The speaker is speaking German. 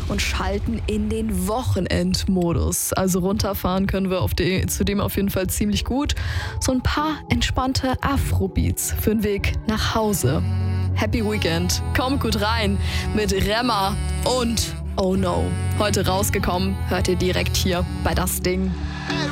und schalten in den Wochenendmodus. Also runterfahren können wir zudem auf jeden Fall ziemlich gut. So ein paar entspannte Afrobeats für den Weg nach Hause. Happy Weekend. Kommt gut rein mit Rema und Oh No. Heute rausgekommen, hört ihr direkt hier bei Das Ding.